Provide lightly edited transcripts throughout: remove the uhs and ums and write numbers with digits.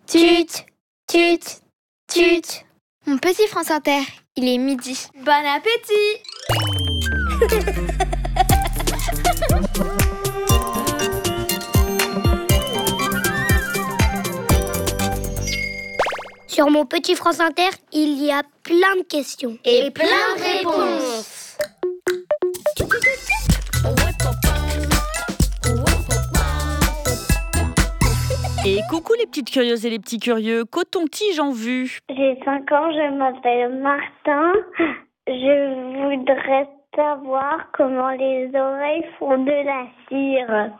Tut, tut, tut. Mon petit France Inter, il est midi. Bon appétit. Sur mon petit France Inter, il y a plein de questions. Et plein de réponses. Et coucou les petites curieuses et les petits curieux, coton-tige en vue. J'ai 5 ans, je m'appelle Martin. Je voudrais savoir comment les oreilles font de la cire.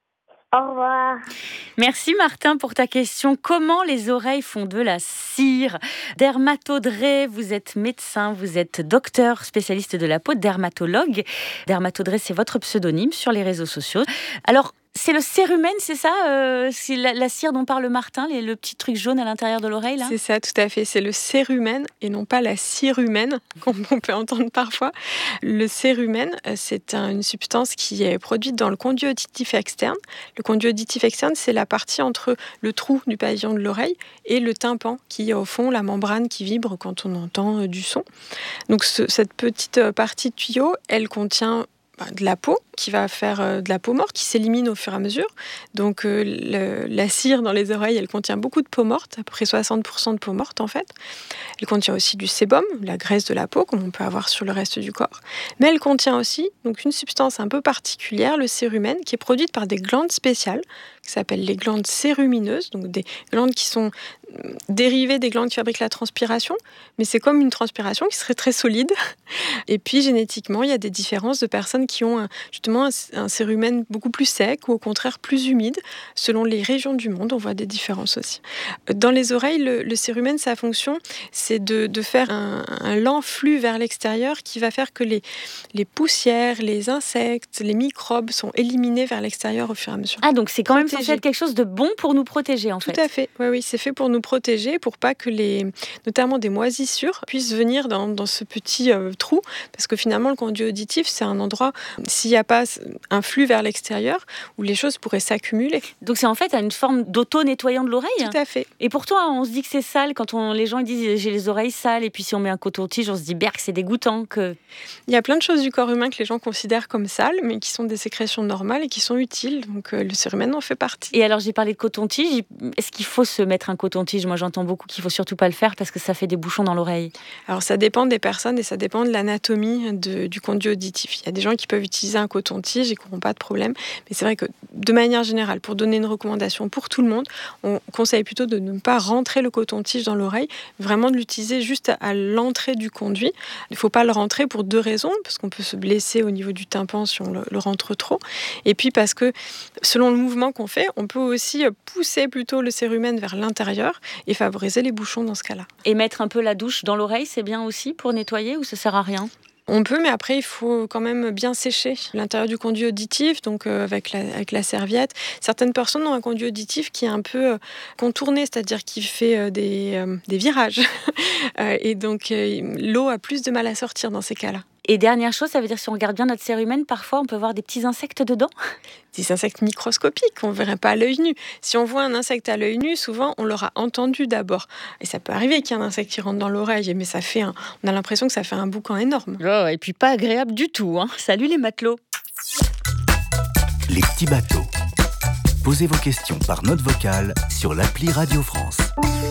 Au revoir. Merci Martin pour ta question. Comment les oreilles font de la cire? Dermatodré, vous êtes médecin, vous êtes docteur, spécialiste de la peau, dermatologue. Dermatodré, c'est votre pseudonyme sur les réseaux sociaux. Alors, c'est le cérumen, c'est ça? C'est la cire dont parle Martin, le petit truc jaune à l'intérieur de l'oreille là? C'est ça, tout à fait. C'est le cérumen et non pas la cire humaine, comme on peut entendre parfois. Le cérumen, c'est une substance qui est produite dans le conduit auditif externe. Le conduit auditif externe, c'est la partie entre le trou du pavillon de l'oreille et le tympan, qui est au fond la membrane qui vibre quand on entend du son. Donc cette petite partie de tuyau, elle contient de la peau, qui va faire de la peau morte, qui s'élimine au fur et à mesure. Donc la cire dans les oreilles, elle contient beaucoup de peau morte, à peu près 60% de peau morte en fait. Elle contient aussi du sébum, la graisse de la peau, comme on peut avoir sur le reste du corps. Mais elle contient aussi donc, une substance un peu particulière, le cérumen, qui est produite par des glandes spéciales, qui s'appellent les glandes cérumineuses, donc des glandes qui sont dérivées des glandes qui fabriquent la transpiration, mais c'est comme une transpiration qui serait très solide. Et puis génétiquement, il y a des différences de personnes qui ont justement un cérumen beaucoup plus sec ou au contraire plus humide. Selon les régions du monde, on voit des différences aussi. Dans les oreilles, le cérumen, sa fonction, c'est de faire un lent flux vers l'extérieur qui va faire que les poussières, les insectes, les microbes sont éliminés vers l'extérieur au fur et à mesure. Ah, donc c'est quand même censé être quelque chose de bon pour nous protéger en fait. Tout à fait, oui, c'est fait pour nous protéger, pour pas que notamment des moisissures puissent venir dans ce petit trou, parce que finalement le conduit auditif, c'est un endroit, s'il n'y a pas un flux vers l'extérieur, où les choses pourraient s'accumuler. Donc c'est en fait une forme d'auto-nettoyant de l'oreille. Tout à fait. Et pourtant, on se dit que c'est sale quand les gens ils disent j'ai les oreilles sales, et puis si on met un coton-tige, on se dit berk, c'est dégoûtant. Il y a plein de choses du corps humain que les gens considèrent comme sales, mais qui sont des sécrétions normales et qui sont utiles. Donc le cérumen en fait partie. Et alors j'ai parlé de coton-tige, est-ce qu'il faut se mettre un coton-tige? Moi j'entends beaucoup qu'il faut surtout pas le faire parce que ça fait des bouchons dans l'oreille. Alors ça dépend des personnes et ça dépend de l'anatomie du conduit auditif. Il y a des gens qui peuvent utiliser un coton-tige et qui n'auront pas de problème, mais c'est vrai que de manière générale, pour donner une recommandation pour tout le monde, on conseille plutôt de ne pas rentrer le coton-tige dans l'oreille, vraiment de l'utiliser juste à l'entrée du conduit. Il ne faut pas le rentrer pour 2 raisons, parce qu'on peut se blesser au niveau du tympan si on le rentre trop, et puis parce que selon le mouvement qu'on fait, on peut aussi pousser plutôt le cérumen vers l'intérieur et favoriser les bouchons dans ce cas-là. Et mettre un peu la douche dans l'oreille, c'est bien aussi pour nettoyer ou ça sert à rien? On peut, mais après, il faut quand même bien sécher l'intérieur du conduit auditif, donc avec la serviette. Certaines personnes ont un conduit auditif qui est un peu contourné, c'est-à-dire qui fait des virages. Et donc, l'eau a plus de mal à sortir dans ces cas-là. Et dernière chose, ça veut dire si on regarde bien notre cérumen, parfois on peut voir des petits insectes dedans. Des insectes microscopiques qu'on ne verrait pas à l'œil nu. Si on voit un insecte à l'œil nu, souvent on l'aura entendu d'abord. Et ça peut arriver qu'il y ait un insecte qui rentre dans l'oreille, mais on a l'impression que ça fait un boucan énorme. Oh, et puis pas agréable du tout. Salut les matelots. Les petits bateaux. Posez vos questions par note vocale sur l'appli Radio France.